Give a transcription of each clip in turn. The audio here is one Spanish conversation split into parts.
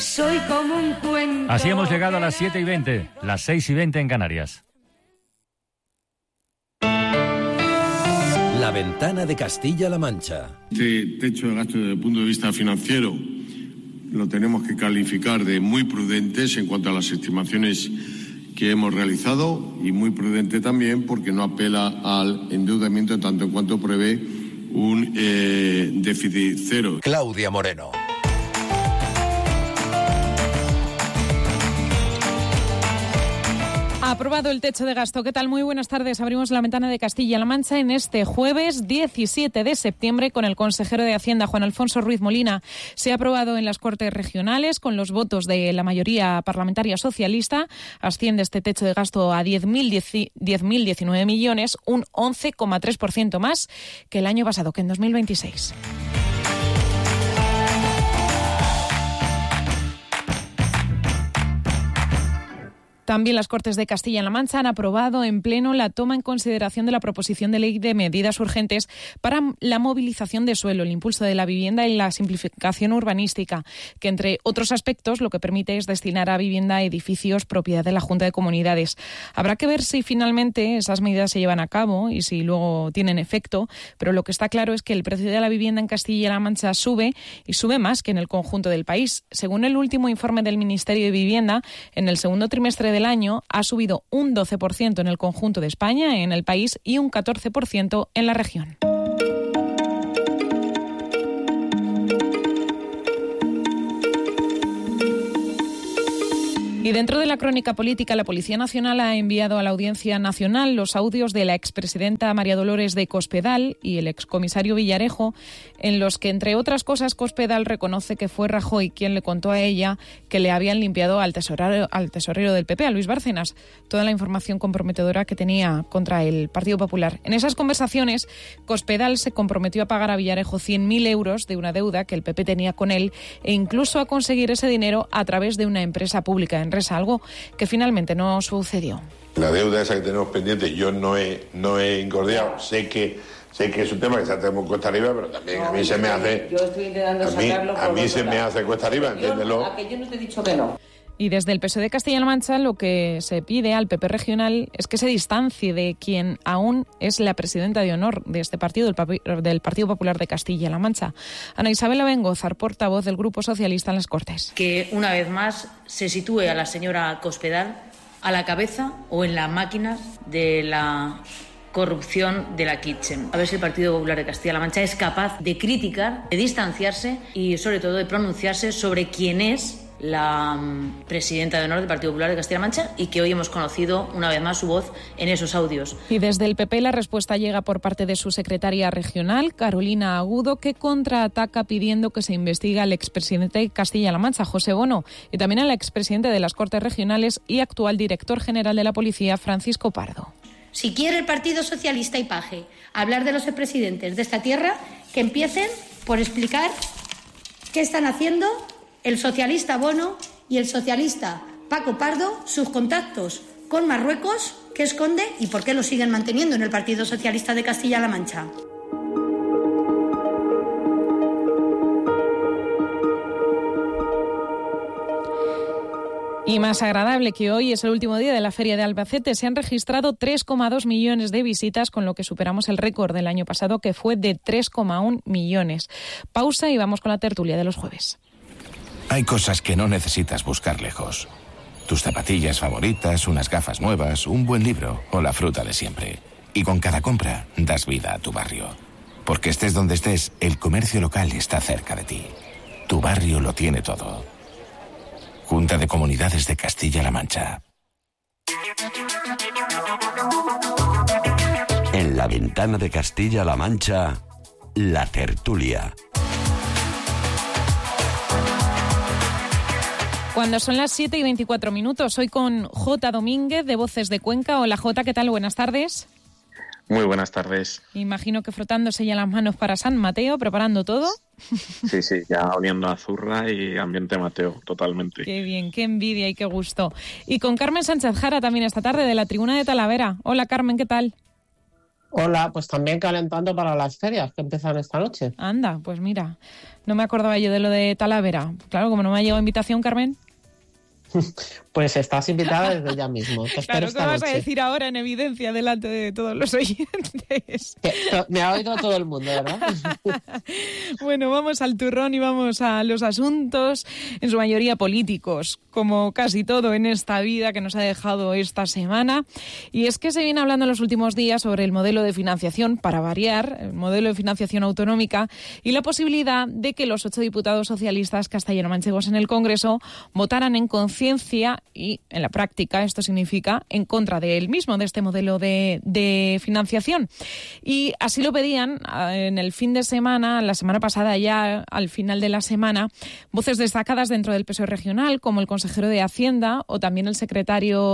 Soy como un cuento. Así hemos llegado a las 7:20, las 6:20 en Canarias. La ventana de Castilla-La Mancha. Este techo de gasto desde el punto de vista financiero lo tenemos que calificar de muy prudentes en cuanto a las estimaciones que hemos realizado, y muy prudente también porque no apela al endeudamiento en tanto en cuanto prevé un déficit cero. Claudia Moreno. Aprobado el techo de gasto. ¿Qué tal? Muy buenas tardes. Abrimos la ventana de Castilla-La Mancha en este jueves 17 de septiembre con el consejero de Hacienda, Juan Alfonso Ruiz Molina. Se ha aprobado en las Cortes Regionales con los votos de la mayoría parlamentaria socialista. Asciende este techo de gasto a 10.019 millones, un 11,3% más que el año pasado, que en 2026. También las Cortes de Castilla-La Mancha han aprobado en pleno la toma en consideración de la proposición de ley de medidas urgentes para la movilización de suelo, el impulso de la vivienda y la simplificación urbanística, que entre otros aspectos lo que permite es destinar a vivienda edificios propiedad de la Junta de Comunidades. Habrá que ver si finalmente esas medidas se llevan a cabo y si luego tienen efecto, pero lo que está claro es que el precio de la vivienda en Castilla-La Mancha sube y sube más que en el conjunto del país. Según el último informe del Ministerio de Vivienda, en el segundo trimestre del año ha subido un 12% en el conjunto de España, en el país, y un 14% en la región. Y dentro de la crónica política, la Policía Nacional ha enviado a la Audiencia Nacional los audios de la expresidenta María Dolores de Cospedal y el excomisario Villarejo, en los que, entre otras cosas, Cospedal reconoce que fue Rajoy quien le contó a ella que le habían limpiado al tesorero del PP, a Luis Bárcenas, toda la información comprometedora que tenía contra el Partido Popular. En esas conversaciones, Cospedal se comprometió a pagar a Villarejo 100.000 euros de una deuda que el PP tenía con él e incluso a conseguir ese dinero a través de una empresa pública en Resa, algo que finalmente no sucedió. La deuda esa que tenemos pendiente, yo no he incordiado. Sé que es un tema que ya tenemos cuesta arriba, pero también a mí se me hace. Yo estoy intentando sacarlo. A mí se me hace cuesta arriba, entiéndelo. A que yo no te he dicho que no. Y desde el PSOE de Castilla-La Mancha lo que se pide al PP regional es que se distancie de quien aún es la presidenta de honor de este partido, del Partido Popular de Castilla-La Mancha. Ana Isabel Abengozar, portavoz del Grupo Socialista en las Cortes. Que una vez más se sitúe a la señora Cospedal a la cabeza o en la máquina de la corrupción de la Kitchen. A ver si el Partido Popular de Castilla-La Mancha es capaz de criticar, de distanciarse y sobre todo de pronunciarse sobre quién es la presidenta de honor del Partido Popular de Castilla-La Mancha y que hoy hemos conocido una vez más su voz en esos audios. Y desde el PP la respuesta llega por parte de su secretaria regional, Carolina Agudo, que contraataca pidiendo que se investigue al expresidente de Castilla-La Mancha, José Bono, y también al expresidente de las Cortes Regionales y actual director general de la Policía, Francisco Pardo. Si quiere el Partido Socialista y Paje hablar de los expresidentes de esta tierra, que empiecen por explicar qué están haciendo el socialista Bono y el socialista Paco Pardo, sus contactos con Marruecos, qué esconde y por qué lo siguen manteniendo en el Partido Socialista de Castilla-La Mancha. Y más agradable que hoy es el último día de la Feria de Albacete. Se han registrado 3,2 millones de visitas, con lo que superamos el récord del año pasado, que fue de 3,1 millones. Pausa y vamos con la tertulia de los jueves. Hay cosas que no necesitas buscar lejos. Tus zapatillas favoritas, unas gafas nuevas, un buen libro o la fruta de siempre. Y con cada compra das vida a tu barrio. Porque estés donde estés, el comercio local está cerca de ti. Tu barrio lo tiene todo. Junta de Comunidades de Castilla-La Mancha. En la ventana de Castilla-La Mancha, la tertulia. Cuando son las 7:24, hoy con J. Domínguez, de Voces de Cuenca. Hola, J, ¿qué tal? Buenas tardes. Muy buenas tardes. Imagino que frotándose ya las manos para San Mateo, preparando todo. Sí, ya oliendo a zurra y ambiente Mateo, totalmente. Qué bien, qué envidia y qué gusto. Y con Carmen Sánchez Jara también esta tarde, de la Tribuna de Talavera. Hola, Carmen, ¿qué tal? Hola, pues también calentando para las ferias que empiezan esta noche. Anda, pues mira, no me acordaba yo de lo de Talavera. Claro, como no me ha llegado invitación, Carmen. Pues estás invitada desde ya mismo. Te espero Claro, ¿qué vas noche. a decir ahora en evidencia delante de todos los oyentes? Me ha oído todo el mundo, ¿verdad? Bueno, vamos al turrón y vamos a los asuntos, en su mayoría políticos, como casi todo en esta vida que nos ha dejado esta semana. Y es que se viene hablando en los últimos días sobre el modelo de financiación, para variar, el modelo de financiación autonómica y la posibilidad de que los 8 diputados socialistas castellano-manchegos en el Congreso votaran en conciencia y en la práctica esto significa en contra de él mismo, de este modelo de financiación. Y así lo pedían en el fin de semana, la semana pasada ya, al final de la semana, voces destacadas dentro del PSOE regional, como el consejero de Hacienda o también el secretario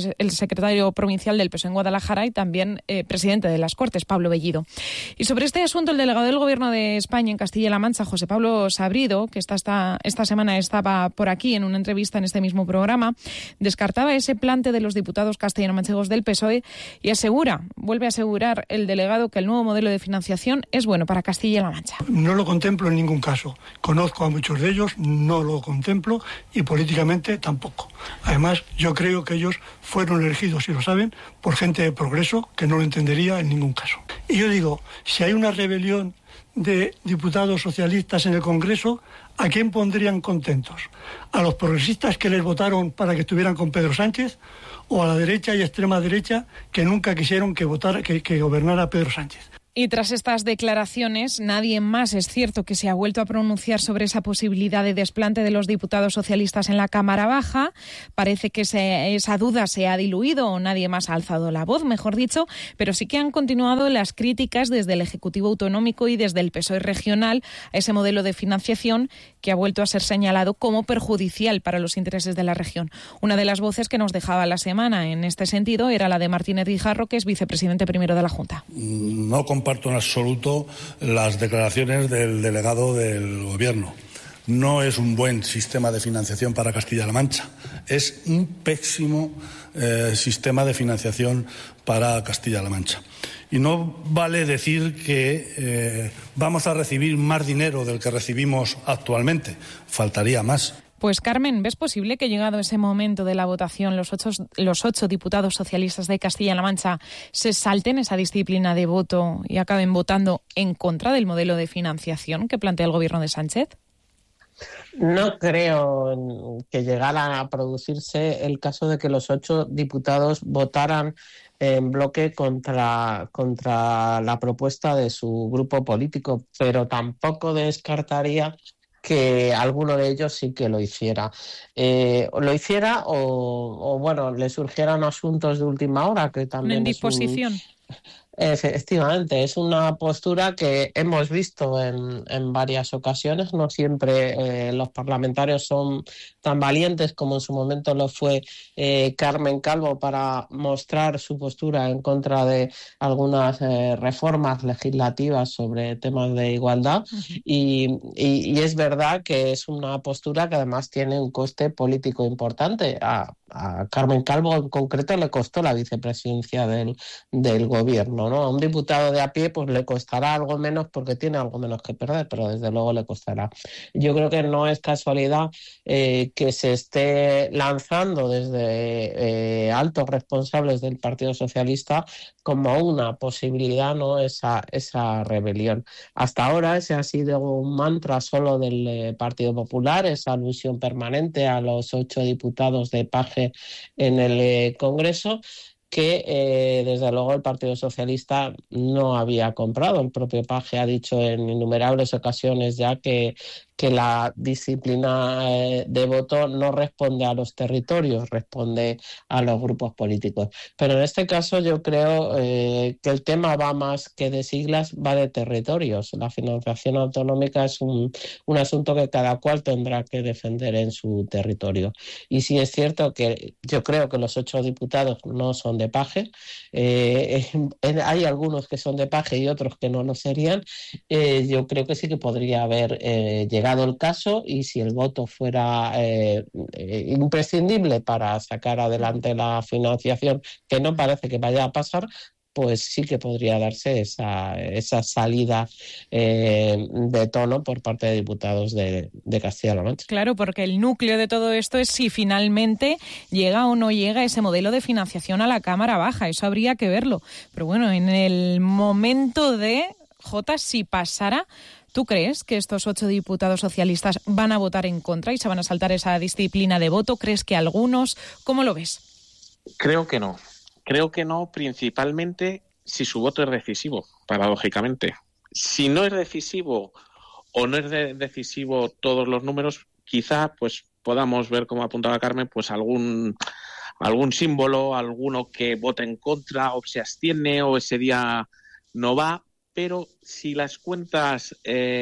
provincial del PSOE en Guadalajara y también presidente de las Cortes, Pablo Bellido. Y sobre este asunto, el delegado del Gobierno de España en Castilla-La Mancha, José Pablo Sabrido, que esta semana estaba por aquí en una entrevista en este mismo programa, descartaba ese plante de los diputados castellano-manchegos del PSOE y vuelve a asegurar el delegado que el nuevo modelo de financiación es bueno para Castilla-La Mancha. No lo contemplo en ningún caso. Conozco a muchos de ellos, no lo contemplo y políticamente tampoco. Además, yo creo que ellos fueron elegidos, si lo saben, por gente de progreso que no lo entendería en ningún caso. Y yo digo, si hay una rebelión de diputados socialistas en el Congreso, ¿a quién pondrían contentos? ¿A los progresistas que les votaron para que estuvieran con Pedro Sánchez? ¿O a la derecha y extrema derecha que nunca quisieron que gobernara Pedro Sánchez? Y tras estas declaraciones, nadie más es cierto que se ha vuelto a pronunciar sobre esa posibilidad de desplante de los diputados socialistas en la Cámara Baja. Parece que esa duda se ha diluido o nadie más ha alzado la voz, mejor dicho, pero sí que han continuado las críticas desde el Ejecutivo Autonómico y desde el PSOE regional a ese modelo de financiación que ha vuelto a ser señalado como perjudicial para los intereses de la región. Una de las voces que nos dejaba la semana en este sentido era la de Martínez Guijarro, que es vicepresidente primero de la Junta. No comparto en absoluto las declaraciones del delegado del Gobierno. No es un buen sistema de financiación para Castilla-La Mancha. Es un pésimo sistema de financiación para Castilla-La Mancha. Y no vale decir que vamos a recibir más dinero del que recibimos actualmente. Faltaría más. Pues Carmen, ¿ves posible que llegado ese momento de la votación los ocho diputados socialistas de Castilla-La Mancha se salten esa disciplina de voto y acaben votando en contra del modelo de financiación que plantea el Gobierno de Sánchez? No creo que llegara a producirse el caso de que los 8 diputados votaran en bloque contra la propuesta de su grupo político, pero tampoco descartaría que alguno de ellos sí que lo hiciera. O bueno, le surgieran asuntos de última hora, que también una indisposición. Efectivamente, es una postura que hemos visto en varias ocasiones. No siempre los parlamentarios son tan valientes como en su momento lo fue Carmen Calvo para mostrar su postura en contra de algunas reformas legislativas sobre temas de igualdad. Uh-huh. Y es verdad que es una postura que además tiene un coste político importante. A Carmen Calvo en concreto le costó la vicepresidencia del Gobierno, ¿no? A un diputado de a pie pues le costará algo menos porque tiene algo menos que perder, pero desde luego le costará. Yo creo que no es casualidad que se esté lanzando desde altos responsables del Partido Socialista como una posibilidad, ¿no? Esa rebelión. Hasta ahora ese ha sido un mantra solo del Partido Popular, esa alusión permanente a los 8 diputados de Paje en el Congreso, que desde luego el Partido Socialista no había comprado. El propio Paje ha dicho en innumerables ocasiones ya que la disciplina de voto no responde a los territorios, responde a los grupos políticos. Pero en este caso yo creo que el tema va más que de siglas, va de territorios. La financiación autonómica es un asunto que cada cual tendrá que defender en su territorio. Y sí es cierto que yo creo que los 8 diputados no son de Paje. Hay algunos que son de Paje y otros que no lo serían. Yo creo que sí que podría haber llegado el caso, y si el voto fuera imprescindible para sacar adelante la financiación, que no parece que vaya a pasar, pues sí que podría darse esa salida de tono por parte de diputados de Castilla-La Mancha. Claro, porque el núcleo de todo esto es si finalmente llega o no llega ese modelo de financiación a la Cámara Baja. Eso habría que verlo. Pero bueno, en el momento de, Jota, si pasara, ¿tú crees que estos 8 diputados socialistas van a votar en contra y se van a saltar esa disciplina de voto? ¿Crees que algunos? ¿Cómo lo ves? Creo que no. Creo que no, principalmente si su voto es decisivo, paradójicamente. Si no es decisivo o no es decisivo todos los números, quizá pues podamos ver, como apuntaba Carmen, pues algún símbolo, alguno que vote en contra o se abstiene o ese día no va, pero si las cuentas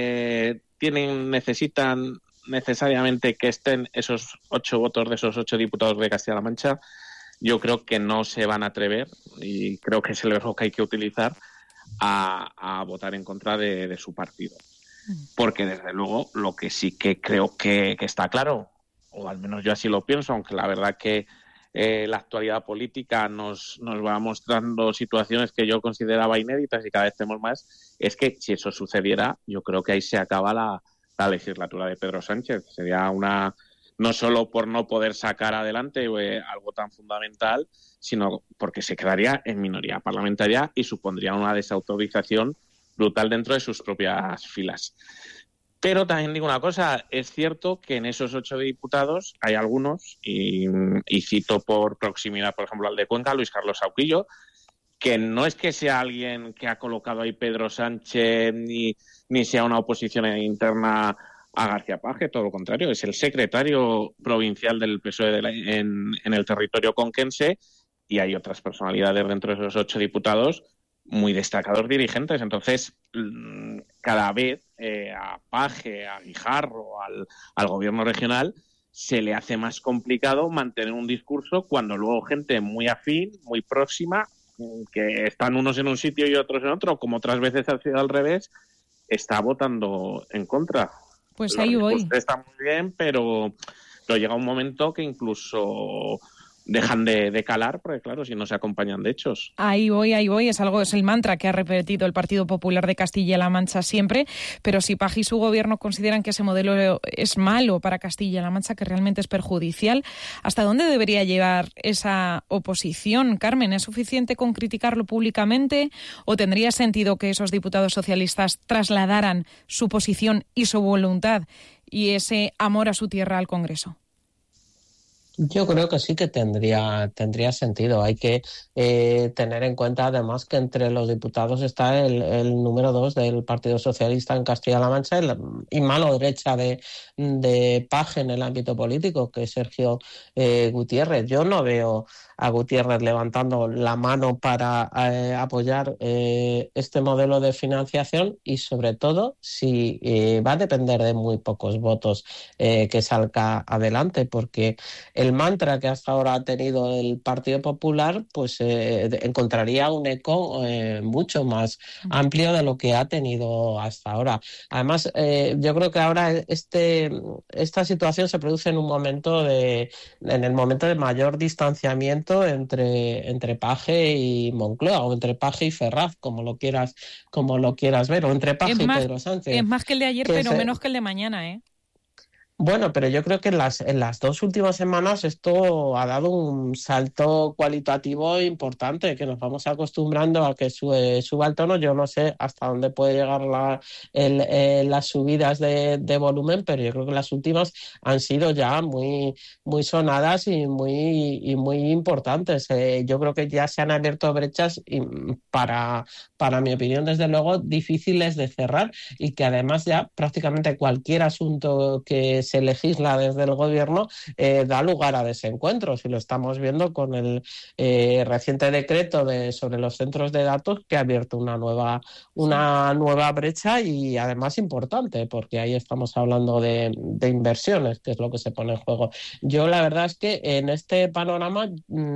necesitan necesariamente que estén esos 8 votos de esos 8 diputados de Castilla-La Mancha, yo creo que no se van a atrever, y creo que es el verbo que hay que utilizar, a votar en contra de su partido. Porque desde luego lo que sí que creo que está claro, o al menos yo así lo pienso, aunque la verdad que la actualidad política nos va mostrando situaciones que yo consideraba inéditas y cada vez tenemos más, es que si eso sucediera, yo creo que ahí se acaba la legislatura de Pedro Sánchez. Sería no solo por no poder sacar adelante algo tan fundamental, sino porque se quedaría en minoría parlamentaria y supondría una desautorización brutal dentro de sus propias filas. Pero también digo una cosa, es cierto que en esos 8 diputados hay algunos, y cito por proximidad, por ejemplo, al de Cuenca, Luis Carlos Sauquillo, que no es que sea alguien que ha colocado ahí Pedro Sánchez ni sea una oposición interna a García Paje, todo lo contrario, es el secretario provincial del PSOE en el territorio conquense, y hay otras personalidades dentro de esos 8 diputados muy destacados dirigentes. Entonces, cada vez a Paje, a Guijarro, al gobierno regional, se le hace más complicado mantener un discurso cuando luego gente muy afín, muy próxima, que están unos en un sitio y otros en otro, como otras veces ha sido al revés, está votando en contra. Pues ahí voy. Está muy bien, pero llega un momento que incluso dejan de calar, porque claro, si no se acompañan de hechos. Ahí voy, es el mantra que ha repetido el Partido Popular de Castilla-La Mancha siempre, pero si Paje y su gobierno consideran que ese modelo es malo para Castilla-La Mancha, que realmente es perjudicial, ¿hasta dónde debería llevar esa oposición? Carmen, ¿es suficiente con criticarlo públicamente o tendría sentido que esos diputados socialistas trasladaran su posición y su voluntad y ese amor a su tierra al Congreso? Yo creo que sí que tendría sentido. Hay que tener en cuenta además que entre los diputados está el número 2 del Partido Socialista en Castilla-La Mancha y mano derecha de Paje en el ámbito político, que es Sergio Gutiérrez. Yo no veo a Gutiérrez levantando la mano para apoyar este modelo de financiación, y sobre todo si va a depender de muy pocos votos que salga adelante, porque el mantra que hasta ahora ha tenido el Partido Popular pues encontraría un eco mucho más amplio de lo que ha tenido hasta ahora. Además, yo creo que ahora esta situación se produce en el momento de mayor distanciamiento entre Paje y Moncloa, o entre Paje y Ferraz, como lo quieras ver, o entre Paje y Pedro Sánchez. Es más que el de ayer, pero menos que el de mañana, ¿eh? Bueno, pero yo creo que en las 2 últimas semanas esto ha dado un salto cualitativo importante, que nos vamos acostumbrando a que suba el tono. Yo no sé hasta dónde puede llegar las subidas de volumen, pero yo creo que las últimas han sido ya muy, muy sonadas y muy importantes. Yo creo que ya se han abierto brechas y para mi opinión, desde luego, difíciles de cerrar, y que además ya prácticamente cualquier asunto que se legisla desde el gobierno da lugar a desencuentros, y lo estamos viendo con el reciente decreto sobre los centros de datos, que ha abierto una nueva brecha, y además importante, porque ahí estamos hablando de inversiones, que es lo que se pone en juego. Yo la verdad es que en este panorama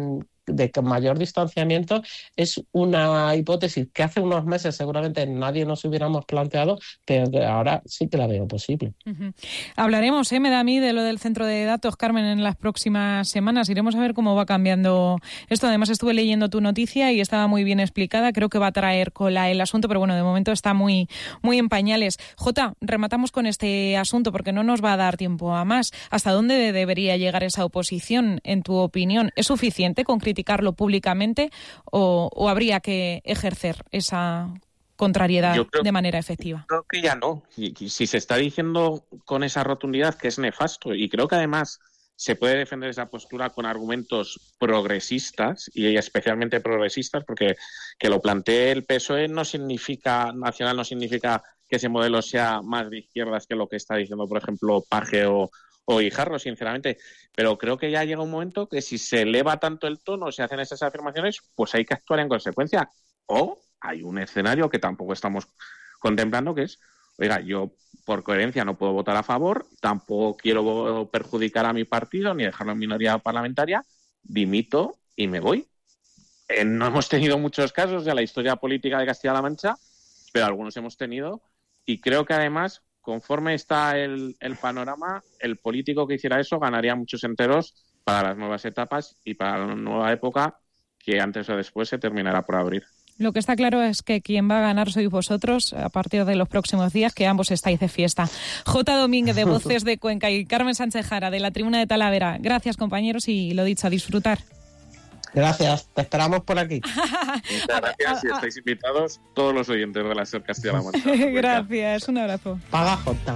de mayor distanciamiento es una hipótesis que hace unos meses seguramente nadie nos hubiéramos planteado, pero que ahora sí que la veo posible. Uh-huh. Hablaremos, me da a mí, de lo del centro de datos, Carmen, en las próximas semanas. Iremos a ver cómo va cambiando esto. Además, estuve leyendo tu noticia y estaba muy bien explicada. Creo que va a traer cola el asunto, pero bueno, de momento está muy, muy en pañales. Jota, rematamos con este asunto porque no nos va a dar tiempo a más. ¿Hasta dónde debería llegar esa oposición, en tu opinión? ¿Es suficiente con criticarlo públicamente o habría que ejercer esa contrariedad de manera efectiva? Creo que ya no. Si se está diciendo con esa rotundidad que es nefasto, y creo que además se puede defender esa postura con argumentos progresistas, y especialmente progresistas, porque que lo plantee el PSOE nacional no significa que ese modelo sea más de izquierdas que lo que está diciendo, por ejemplo, Page o Guijarro, sinceramente. Pero creo que ya llega un momento que si se eleva tanto el tono, se hacen esas afirmaciones, pues hay que actuar en consecuencia. O hay un escenario que tampoco estamos contemplando, que es, oiga, yo por coherencia no puedo votar a favor, tampoco quiero perjudicar a mi partido ni dejarlo en minoría parlamentaria, dimito y me voy. No hemos tenido muchos casos de la historia política de Castilla-La Mancha, pero algunos hemos tenido, y creo que además, conforme está el panorama, el político que hiciera eso ganaría muchos enteros para las nuevas etapas y para la nueva época que antes o después se terminará por abrir. Lo que está claro es que quien va a ganar sois vosotros a partir de los próximos días, que ambos estáis de fiesta. Jota Domínguez, de Voces de Cuenca, y Carmen Sánchez Jara, de la Tribuna de Talavera. Gracias, compañeros, y lo dicho, a disfrutar. Gracias, te esperamos por aquí. Muchas gracias, y estáis invitados todos los oyentes de la SER Castilla-La Mancha. Gracias, un abrazo. Paga Jota.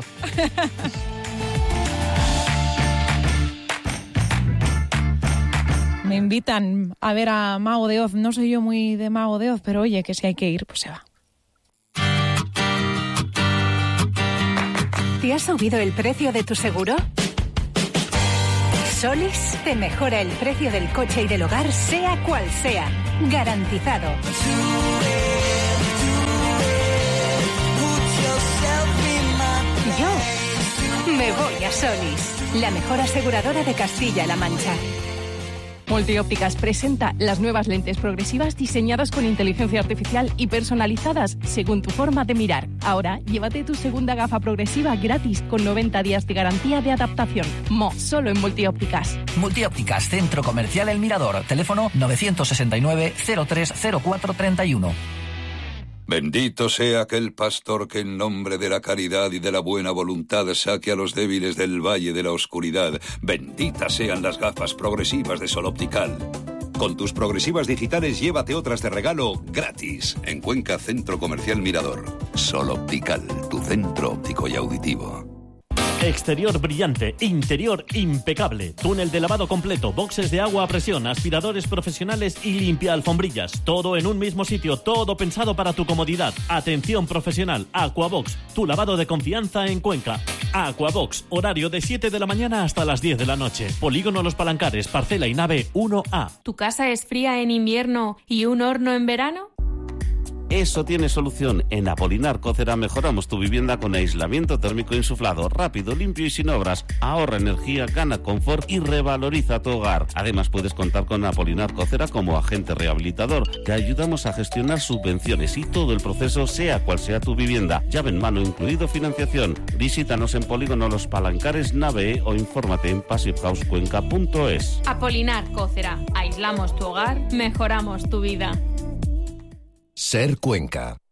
Me invitan a ver a Mago de Oz. No soy yo muy de Mago de Oz, pero oye, que si hay que ir, pues se va. ¿Te ha subido el precio de tu seguro? Solis te mejora el precio del coche y del hogar, sea cual sea. Garantizado. Yo me voy a Solis, la mejor aseguradora de Castilla-La Mancha. Multiópticas presenta las nuevas lentes progresivas diseñadas con inteligencia artificial y personalizadas según tu forma de mirar. Ahora, llévate tu segunda gafa progresiva gratis con 90 días de garantía de adaptación. Solo en Multiópticas. Multiópticas, Centro Comercial El Mirador. Teléfono 969 030431. Bendito sea aquel pastor que en nombre de la caridad y de la buena voluntad saque a los débiles del valle de la oscuridad. Benditas sean las gafas progresivas de Sol Optical. Con tus progresivas digitales llévate otras de regalo gratis. En Cuenca, Centro Comercial Mirador. Sol Optical, tu centro óptico y auditivo. Exterior brillante, interior impecable, túnel de lavado completo, boxes de agua a presión, aspiradores profesionales y limpia alfombrillas. Todo en un mismo sitio, todo pensado para tu comodidad. Atención profesional, Aquabox, tu lavado de confianza en Cuenca. Aquabox, horario de 7 de la mañana hasta las 10 de la noche. Polígono Los Palancares, parcela y nave 1A. ¿Tu casa es fría en invierno y un horno en verano? Eso tiene solución. En Apolinar Cócera mejoramos tu vivienda con aislamiento térmico insuflado, rápido, limpio y sin obras. Ahorra energía, gana confort y revaloriza tu hogar. Además puedes contar con Apolinar Cócera como agente rehabilitador. Te ayudamos a gestionar subvenciones y todo el proceso, sea cual sea tu vivienda. Llave en mano incluido financiación. Visítanos en Polígono Los Palancares, nave E, o infórmate en passivehousecuenca.es. Apolinar Cócera. Aislamos tu hogar, mejoramos tu vida. SER Cuenca.